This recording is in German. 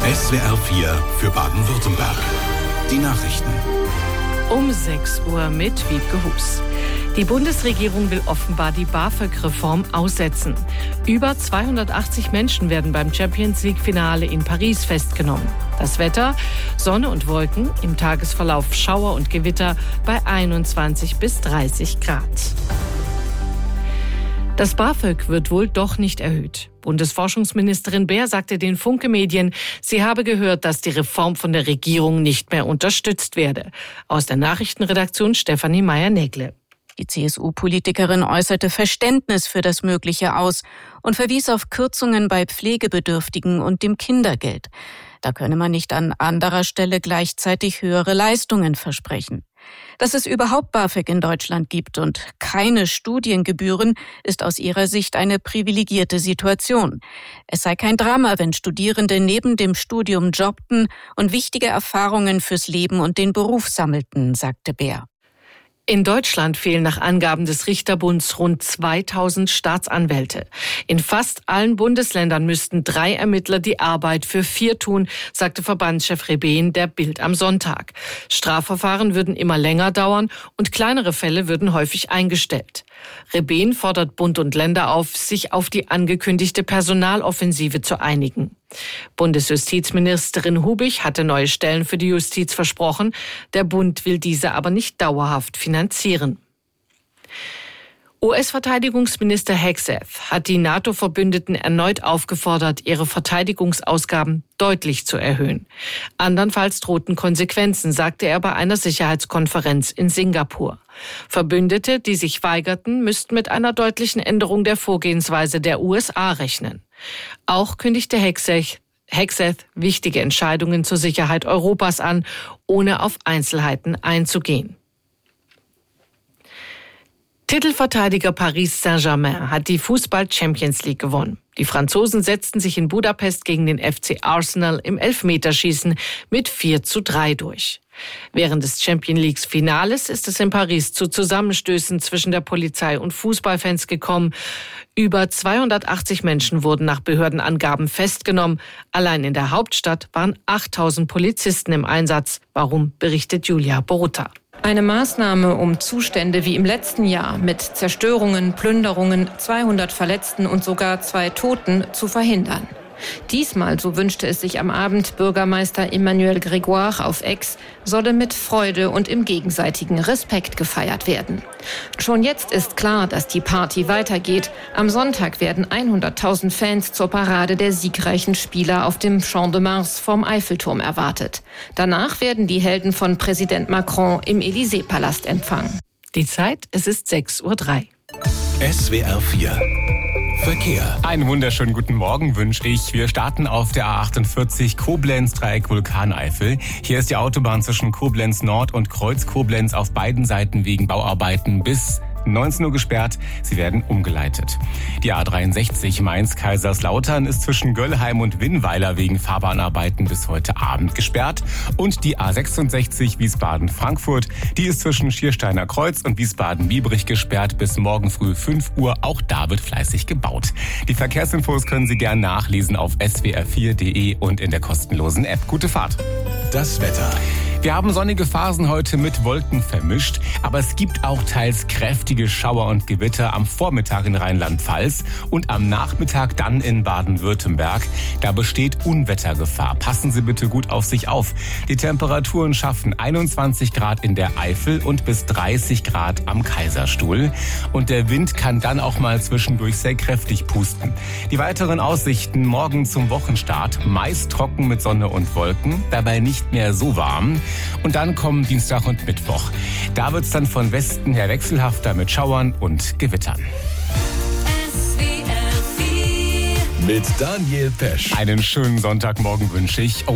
SWR 4 für Baden-Württemberg. Die Nachrichten. Um 6 Uhr mit Wiebke Hus. Die Bundesregierung will offenbar die BAföG-Reform aussetzen. Über 280 Menschen werden beim Champions-League-Finale in Paris festgenommen. Das Wetter: Sonne und Wolken, im Tagesverlauf Schauer und Gewitter bei 21 bis 30 Grad. Das BAföG wird wohl doch nicht erhöht. Bundesforschungsministerin Baer sagte den Funke-Medien, sie habe gehört, dass die Reform von der Regierung nicht mehr unterstützt werde. Aus der Nachrichtenredaktion Stefanie Meyer-Nägle. Die CSU-Politikerin äußerte Verständnis für das Mögliche aus und verwies auf Kürzungen bei Pflegebedürftigen und dem Kindergeld. Da könne man nicht an anderer Stelle gleichzeitig höhere Leistungen versprechen. Dass es überhaupt BAföG in Deutschland gibt und keine Studiengebühren, ist aus ihrer Sicht eine privilegierte Situation. Es sei kein Drama, wenn Studierende neben dem Studium jobbten und wichtige Erfahrungen fürs Leben und den Beruf sammelten, sagte Baer. In Deutschland fehlen nach Angaben des Richterbunds rund 2000 Staatsanwälte. In fast allen Bundesländern müssten 3 Ermittler die Arbeit für 4 tun, sagte Verbandschef Rebehn der Bild am Sonntag. Strafverfahren würden immer länger dauern und kleinere Fälle würden häufig eingestellt. Rebehn fordert Bund und Länder auf, sich auf die angekündigte Personaloffensive zu einigen. Bundesjustizministerin Hubig hatte neue Stellen für die Justiz versprochen. Der Bund will diese aber nicht dauerhaft finanzieren. US-Verteidigungsminister Hegseth hat die NATO-Verbündeten erneut aufgefordert, ihre Verteidigungsausgaben deutlich zu erhöhen. Andernfalls drohten Konsequenzen, sagte er bei einer Sicherheitskonferenz in Singapur. Verbündete, die sich weigerten, müssten mit einer deutlichen Änderung der Vorgehensweise der USA rechnen. Auch kündigte Hegseth wichtige Entscheidungen zur Sicherheit Europas an, ohne auf Einzelheiten einzugehen. Titelverteidiger Paris Saint-Germain hat die Fußball-Champions League gewonnen. Die Franzosen setzten sich in Budapest gegen den FC Arsenal im Elfmeterschießen mit 4:3 durch. Während des Champions League-Finales ist es in Paris zu Zusammenstößen zwischen der Polizei und Fußballfans gekommen. Über 280 Menschen wurden nach Behördenangaben festgenommen. Allein in der Hauptstadt waren 8000 Polizisten im Einsatz. Warum, berichtet Julia Borutta. Eine Maßnahme, um Zustände wie im letzten Jahr mit Zerstörungen, Plünderungen, 200 Verletzten und sogar 2 Toten zu verhindern. Diesmal, so wünschte es sich am Abend Bürgermeister Emmanuel Grégoire auf Aix, solle mit Freude und im gegenseitigen Respekt gefeiert werden. Schon jetzt ist klar, dass die Party weitergeht. Am Sonntag werden 100.000 Fans zur Parade der siegreichen Spieler auf dem Champ de Mars vom Eiffelturm erwartet. Danach werden die Helden von Präsident Macron im Élysée-Palast empfangen. Die Zeit, es ist 6:03 Uhr. SWR 4 Verkehr. Einen wunderschönen guten Morgen wünsche ich. Wir starten auf der A48 Koblenz-Dreieck Vulkaneifel. Hier ist die Autobahn zwischen Koblenz Nord und Kreuz Koblenz auf beiden Seiten wegen Bauarbeiten bis 19 Uhr gesperrt. Sie werden umgeleitet. Die A63 Mainz-Kaiserslautern ist zwischen Göllheim und Winnweiler wegen Fahrbahnarbeiten bis heute Abend gesperrt. Und die A66 Wiesbaden-Frankfurt, die ist zwischen Schiersteiner Kreuz und Wiesbaden-Biebrich gesperrt bis morgen früh 5 Uhr. Auch da wird fleißig gebaut. Die Verkehrsinfos können Sie gern nachlesen auf swr4.de und in der kostenlosen App. Gute Fahrt. Das Wetter. Wir haben sonnige Phasen heute mit Wolken vermischt, aber es gibt auch teils kräftige Schauer und Gewitter am Vormittag in Rheinland-Pfalz und am Nachmittag dann in Baden-Württemberg. Da besteht Unwettergefahr. Passen Sie bitte gut auf sich auf. Die Temperaturen schaffen 21 Grad in der Eifel und bis 30 Grad am Kaiserstuhl. Und der Wind kann dann auch mal zwischendurch sehr kräftig pusten. Die weiteren Aussichten morgen zum Wochenstart. Meist trocken mit Sonne und Wolken, dabei nicht mehr so warm. Und dann kommen Dienstag und Mittwoch. Da wird es dann von Westen her wechselhafter mit Schauern und Gewittern. Mit Daniel Pesch. Einen schönen Sonntagmorgen wünsche ich.